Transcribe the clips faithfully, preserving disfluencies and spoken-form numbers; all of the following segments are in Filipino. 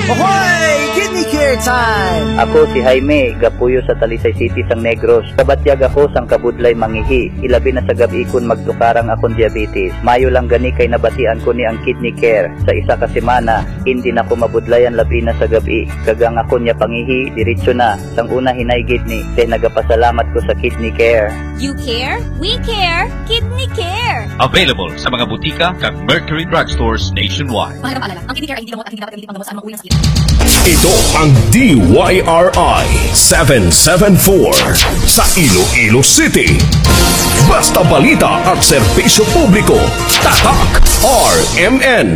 Ahoy! Kidney Care Time! Ako si Jaime, gapuyo sa Talisay City sang Negros. Kabatyag ako sang kabudlay mangihi. Ilabi na sa gabi kun magtukarang akong diabetes. Mayo lang gani kay nabatian ko ni ang Kidney Care. Sa isa ka semana, hindi na ko mabudlayan labi na sa gabi. Kagang ako niya pangihi, diretso na. Sang una hinaygid ni, kay nagapasalamat ko sa Kidney Care. You care, we care, Kidney Care! Available sa mga butika kag Mercury Drugstores nationwide. Mahalagang paalala, ang Kidney Care ay hindi gamot at hindi dapat gamitin panggamot sa anumang uri ng sakit. Ito ang D Y R I seven seven four sa Iloilo City. Basta balita at serbisyo publiko. Tatak R M N.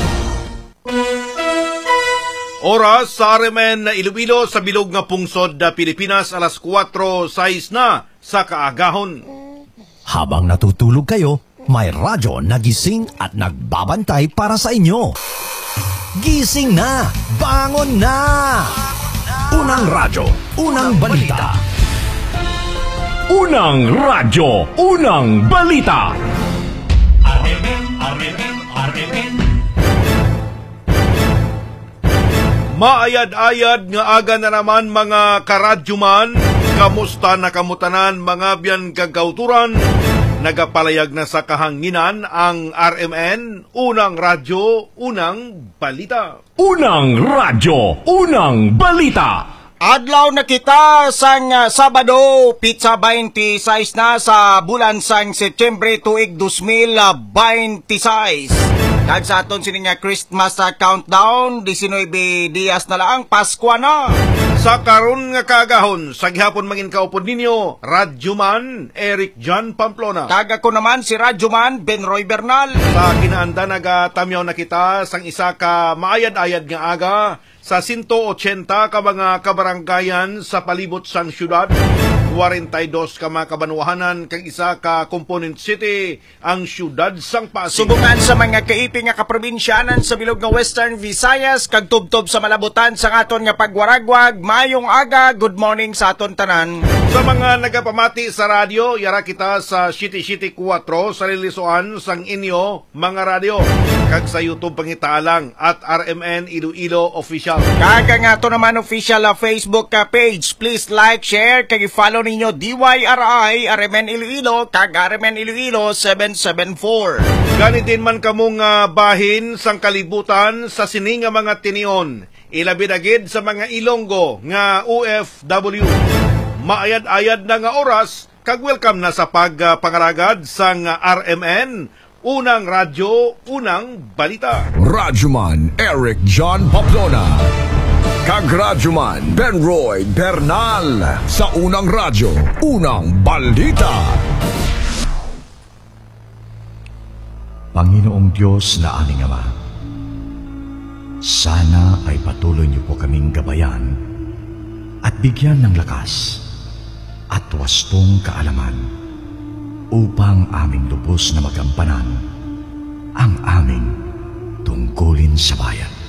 Oras sa R M N na Iloilo sa bilog nga pungsod na Pilipinas, alas kwatro sais na sa kaagahon. Habang natutulog kayo, may radyo nagising at nagbabantay para sa inyo. Gising na! Bangon na! Unang radyo, unang balita. Unang radyo, unang balita. R M N, R M N, R M N. Maayad-ayad nga aga na naman mga karadyuman. Kamusta na kamutanan mga biyan kagauturan? Nagapalayag na sa kahanginan ang R M N, unang radyo, unang balita. Unang radyo, unang balita. Adlaw na kita sang uh, Sabado, pizza twenty-six na sa bulan sang Setyembre tuig two thousand twenty-six. Kag sa aton sini nga Christmas uh, countdown, nineteen dias na lang Pasko na. Sa karon nga kaagahon, sa gihapon mangin kaupod ninyo, Radyoman Eric John Pamplona. Kag ako naman si Radyoman Benroy Bernal. Sa kinaanda nagatamyaw na kita sang isa ka maayad-ayad nga aga sa one eighty ka mga kabaranggayan sa palibot sang syudad. forty-two ka mga kabanwahanan kag isa ka component city ang syudad sang Pasig. Subungan sa mga kaiping nga kaprobinsyanan sa bilog nga Western Visayas kag tubtob sa malabutan sa aton nga pagwaragwag. Mayong aga, good morning sa aton tanan. Sa mga nagapamati sa radyo, yara kita sa City City four sa Lilisuan sang inyo mga radyo. Kag sa YouTube pangitaalang at R M N Iloilo Official. Kag nga to naman official uh, Facebook ka page. Please like, share, kag i-follow ninyo D Y R I, R M N Iloilo, kag R M N Iloilo seven seven four. Ganitin man kamong uh, bahin sang kalibutan sa sini nga mga tinion. Ilabi dagid sa mga Ilonggo nga O F W. Maayad-ayad na nga oras, kag welcome na sa pagpangaragad sang uh, R M N, unang radyo, unang balita. Radyoman Eric John Pamplona. Kag Radyoman Benroy Bernal sa unang radyo, unang balita. Panginoong Diyos na aming Ama, sana ay patuloy niyo po kaming gabayan at bigyan ng lakas at wastong kaalaman upang aming lubos na magampanan ang aming tungkulin sa bayan.